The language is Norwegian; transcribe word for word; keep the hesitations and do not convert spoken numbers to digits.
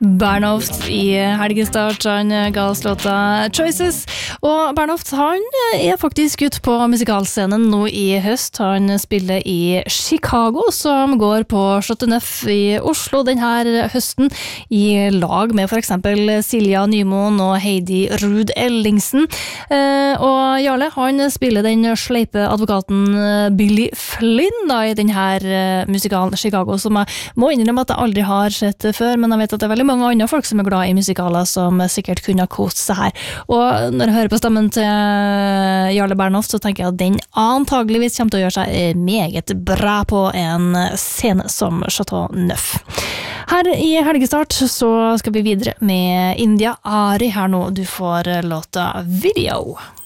Bernhoft i helgestart, han ga oss låta Choices, og Bernhoft han er faktisk ute på musikalscenen nå i høst. Han spiller i Chicago, som går på Chateauneuf i Oslo denne høsten, i lag med for eksempel Silja Nymoen og Heidi Ruud Ellingsen. Og Jarle, han spiller den sleipe advokaten Billy Flynn da, i denne musikalen Chicago, som jeg må innrømme at jeg aldri har sett før, men jeg vet at det er veldig mange andre folk som er glad i musikaler som sikkert kunne ha kost seg her. Og når jeg hører på stemmen til Jarle Bernhoft, så tenker jeg at den antageligvis kommer til å gjøre seg meget bra på en scene som Chateauneuf. Her i helgestart så skal vi videre med India Ari her nå. Du får låta Video.